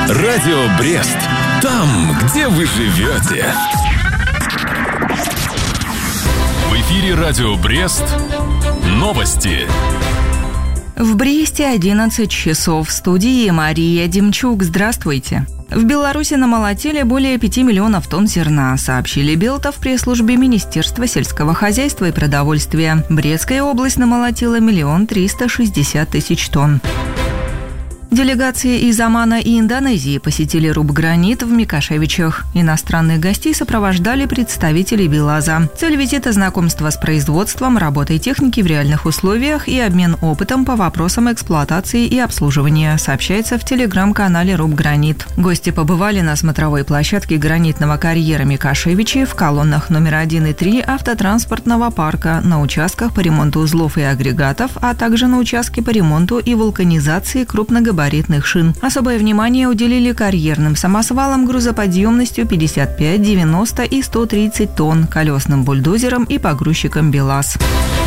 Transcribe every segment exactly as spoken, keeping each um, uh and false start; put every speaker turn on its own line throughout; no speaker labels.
Радио Брест. Там, где вы живете. В эфире Радио Брест. Новости.
В Бресте одиннадцать часов. В студии Мария Демчук. Здравствуйте. В Беларуси намолотили более пяти миллионов тонн зерна, сообщили Белта в пресс-службе Министерства сельского хозяйства и продовольствия. Брестская область намолотила миллион триста шестьдесят тысяч тонн. Делегации из Омана и Индонезии посетили Рубгранит в Микошевичах. Иностранных гостей сопровождали представители БелАЗа. Цель визита – знакомство с производством, работой техники в реальных условиях и обмен опытом по вопросам эксплуатации и обслуживания, сообщается в телеграм-канале Рубгранит. Гости побывали на смотровой площадке гранитного карьера Микошевичи, в колоннах номер один и три автотранспортного парка, на участках по ремонту узлов и агрегатов, а также на участке по ремонту и вулканизации крупногабаритных шин. Особое внимание уделили карьерным самосвалам грузоподъемностью пятьдесят пять, девяносто и сто тридцать тонн, колесным бульдозерам и погрузчикам БелАЗ.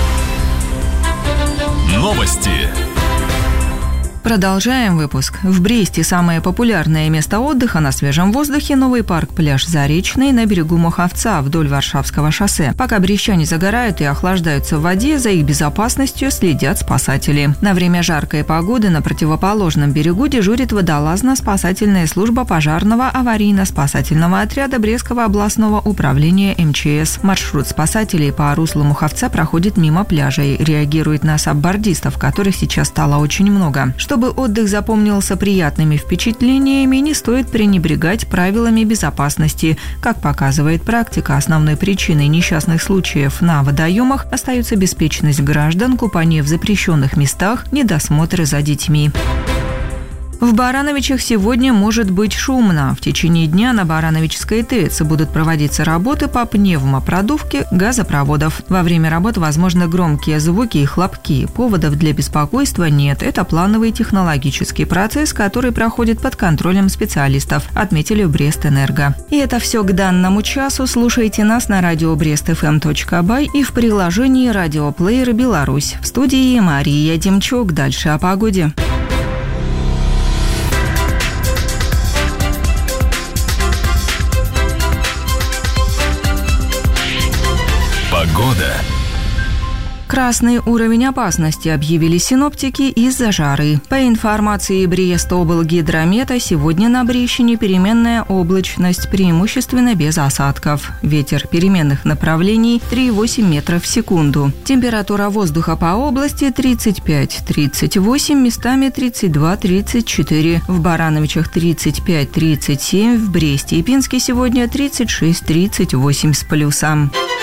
Новости.
Продолжаем выпуск. В Бресте самое популярное место отдыха на свежем воздухе – новый парк-пляж «Заречный» на берегу Моховца вдоль Варшавского шоссе. Пока брестчане загорают и охлаждаются в воде, за их безопасностью следят спасатели. На время жаркой погоды на противоположном берегу дежурит водолазно-спасательная служба пожарного аварийно-спасательного отряда Брестского областного управления эм че эс. Маршрут спасателей по руслу Моховца проходит мимо пляжей, реагирует на саббордистов, которых сейчас стало очень много. Чтобы отдых запомнился приятными впечатлениями, не стоит пренебрегать правилами безопасности. Как показывает практика, основной причиной несчастных случаев на водоемах остается беспечность граждан, купание в запрещенных местах, недосмотры за детьми. В Барановичах сегодня может быть шумно. В течение дня на Барановичской ТЭЦ будут проводиться работы по пневмопродувке газопроводов. Во время работ возможны громкие звуки и хлопки. Поводов для беспокойства нет. Это плановый технологический процесс, который проходит под контролем специалистов, отметили в Брестэнерго. И это все к данному часу. Слушайте нас на радио брест эф эм точка бай и в приложении «Радиоплеер Беларусь». В студии Мария Демчук. Дальше о погоде.
Погода.
Красный уровень опасности объявили синоптики из-за жары. По информации Брестоблгидромета, сегодня на Брещине переменная облачность, преимущественно без осадков. Ветер переменных направлений три и восемь метров в секунду. Температура воздуха по области тридцать пять - тридцать восемь, местами тридцать два - тридцать четыре. В Барановичах тридцать пять - тридцать семь, в Бресте и Пинске сегодня тридцать шесть - тридцать восемь с плюсом.